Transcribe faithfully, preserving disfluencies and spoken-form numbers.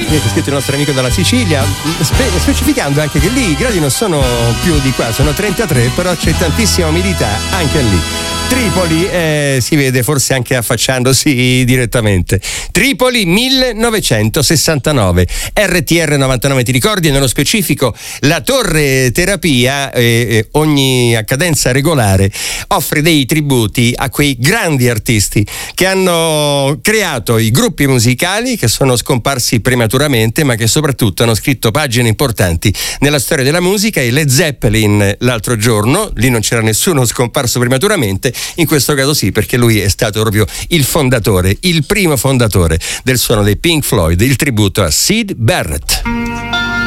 che è scritto il nostro amico dalla Sicilia, spe- specificando anche che lì i gradi non sono più di qua, sono trentatré, però c'è tantissima umidità anche lì. Tripoli, eh, si vede forse anche affacciandosi direttamente. Tripoli millenovecentosessantanove, R T R novantanove, ti ricordi nello specifico la torre terapia, eh, ogni a cadenza regolare offre dei tributi a quei grandi artisti che hanno creato i gruppi musicali che sono scomparsi prematuramente, ma che soprattutto hanno scritto pagine importanti nella storia della musica. E Led Zeppelin l'altro giorno, lì non c'era nessuno scomparso prematuramente, in questo caso sì, perché lui è stato proprio il fondatore, il primo fondatore del suono dei Pink Floyd, il tributo a Syd Barrett.